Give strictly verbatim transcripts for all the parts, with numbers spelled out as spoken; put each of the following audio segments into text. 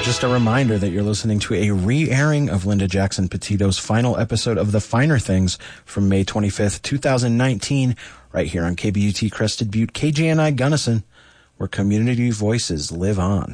Just a reminder that you're listening to a re-airing of Linda Jackson Petito's final episode of The Finer Things from May twenty-fifth, twenty nineteen, right here on K B U T Crested Butte, K G N I Gunnison, where community voices live on.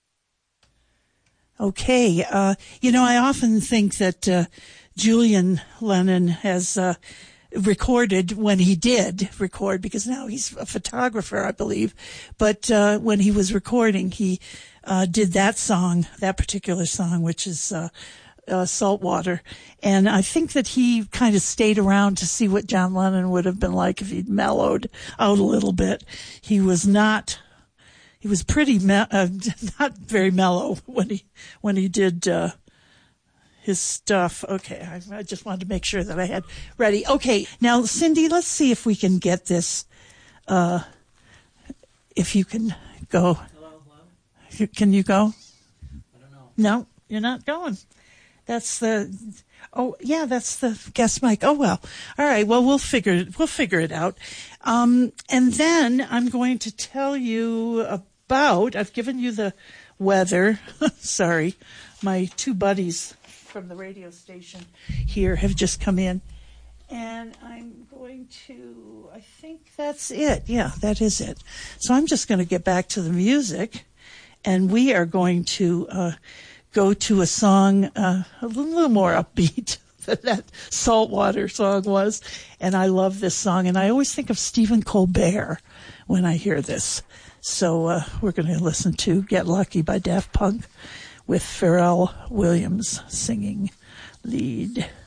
Okay. Uh, you know, I often think that uh, Julian Lennon has uh, recorded when he did record, because now he's a photographer, I believe. But uh, when he was recording, he uh, did that song, that particular song, which is uh, uh, Saltwater. And I think that he kind of stayed around to see what John Lennon would have been like if he'd mellowed out a little bit. He was not... He was pretty, me- uh, not very mellow when he, when he did, uh, his stuff. Okay. I, I just wanted to make sure that I had ready. Okay. Now, Cindy, let's see if we can get this, uh, if you can go. Hello, hello. Can you go? I don't know. No, you're not going. That's the, oh, yeah, that's the guest mic. Oh, well. All right. Well, we'll figure it, we'll figure it out. Um, and then I'm going to tell you about, I've given you the weather. Sorry. My two buddies from the radio station here have just come in. And I'm going to, I think that's it. Yeah, that is it. So I'm just going to get back to the music. And we are going to, uh, go to a song, uh, a little more upbeat than that Saltwater song was. And I love this song. And I always think of Stephen Colbert when I hear this. So, uh, we're going to listen to Get Lucky by Daft Punk with Pharrell Williams singing lead.